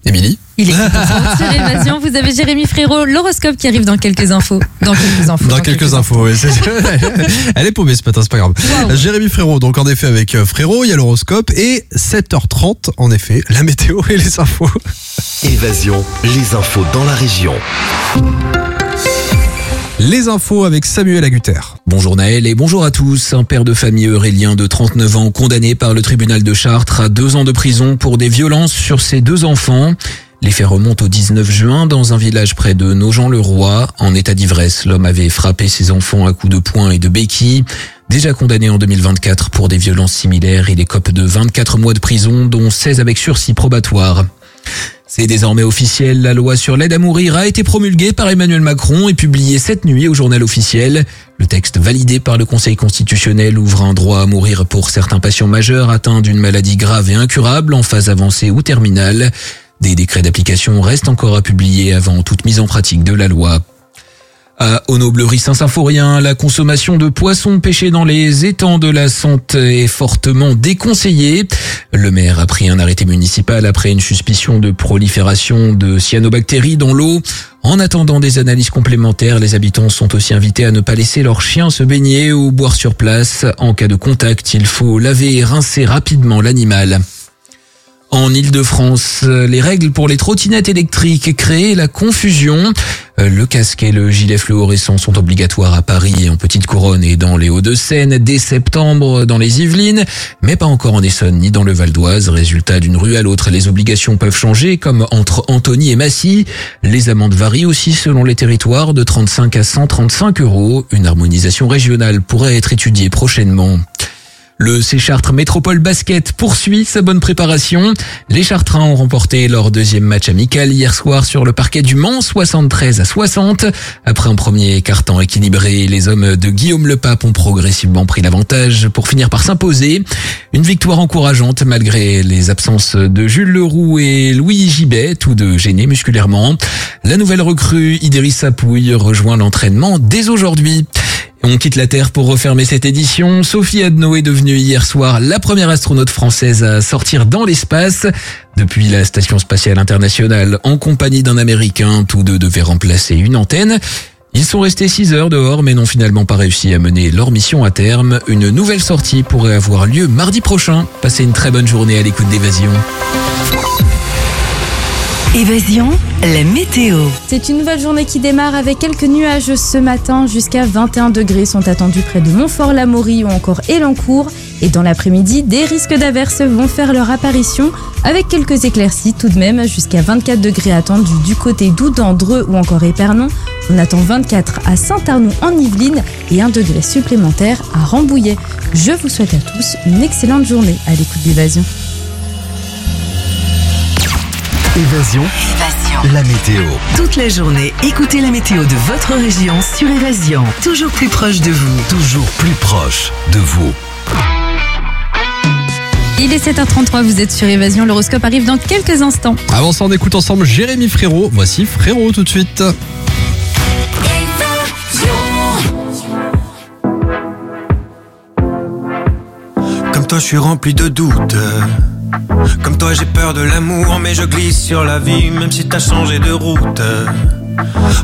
Émilie. Il est sur Évasion. Vous avez Jérémy Frérot, l'horoscope qui arrive dans quelques infos. Dans quelques infos, oui. Elle est paumée ce matin, c'est pas grave. Wow. Jérémy Frérot, donc en effet avec Frérot, il y a l'horoscope et 7h30, en effet, la météo et les infos. Évasion, les infos dans la région. Les infos avec Samuel Agutter. Bonjour Naël et bonjour à tous. Un père de famille eurélien de 39 ans condamné par le tribunal de Chartres à 2 ans de prison pour des violences sur ses 2 enfants. Les faits remontent au 19 juin dans un village près de Nogent-le-Roi. En état d'ivresse, l'homme avait frappé ses enfants à coups de poing et de béquilles. Déjà condamné en 2024 pour des violences similaires, il écope de 24 mois de prison, dont 16 avec sursis probatoire. C'est désormais officiel, la loi sur l'aide à mourir a été promulguée par Emmanuel Macron et publiée cette nuit au journal officiel. Le texte validé par le Conseil constitutionnel ouvre un droit à mourir pour certains patients majeurs atteints d'une maladie grave et incurable en phase avancée ou terminale. Des décrets d'application restent encore à publier avant toute mise en pratique de la loi. À Aunoblerie-Saint-Symphorien, la consommation de poissons pêchés dans les étangs de la Sente est fortement déconseillée. Le maire a pris un arrêté municipal après une suspicion de prolifération de cyanobactéries dans l'eau. En attendant des analyses complémentaires, les habitants sont aussi invités à ne pas laisser leurs chiens se baigner ou boire sur place. En cas de contact, il faut laver et rincer rapidement l'animal. En Île-de-France, les règles pour les trottinettes électriques créent la confusion. Le casque et le gilet fluorescent sont obligatoires à Paris et en Petite Couronne et dans les Hauts-de-Seine dès septembre dans les Yvelines, mais pas encore en Essonne ni dans le Val d'Oise. Résultat, d'une rue à l'autre, les obligations peuvent changer, comme entre Antony et Massy. Les amendes varient aussi selon les territoires de 35 à 135 €. Une harmonisation régionale pourrait être étudiée prochainement. Le C Chartres Métropole Basket poursuit sa bonne préparation. Les Chartrains ont remporté leur 2e match amical hier soir sur le parquet du Mans, 73 à 60. Après un premier quart-temps équilibré, les hommes de Guillaume Lepape ont progressivement pris l'avantage pour finir par s'imposer. Une victoire encourageante malgré les absences de Jules Leroux et Louis Gibet, tous deux gênés musculairement. La nouvelle recrue Idrissa Pouille rejoint l'entraînement dès aujourd'hui. On quitte la Terre pour refermer cette édition. Sophie Adno est devenue hier soir la première astronaute française à sortir dans l'espace. Depuis la Station Spatiale Internationale, en compagnie d'un Américain, tous deux devaient remplacer une antenne. Ils sont restés 6 heures dehors, mais n'ont finalement pas réussi à mener leur mission à terme. Une nouvelle sortie pourrait avoir lieu mardi prochain. Passez une très bonne journée à l'écoute d'Évasion. Évasion, la météo. C'est une nouvelle journée qui démarre avec quelques nuages ce matin. Jusqu'à 21 degrés sont attendus près de Montfort-l'Amaury ou encore Elancourt. Et dans l'après-midi, des risques d'averses vont faire leur apparition avec quelques éclaircies tout de même. Jusqu'à 24 degrés attendus du côté d'Oudan, Dreux ou encore Épernon. On attend 24 à Saint-Arnoux en Yvelines et 1 degré supplémentaire à Rambouillet. Je vous souhaite à tous une excellente journée à l'écoute d'Évasion. Évasion, la météo. Toute la journée, écoutez la météo de votre région sur Évasion. Toujours plus proche de vous. Toujours plus proche de vous. Il est 7h33, vous êtes sur Évasion. L'horoscope arrive dans quelques instants. Avant ça, on écoute ensemble Jérémy Frérot. Voici Frérot tout de suite. Comme toi, je suis rempli de doutes. Comme toi j'ai peur de l'amour, mais je glisse sur la vie, même si t'as changé de route.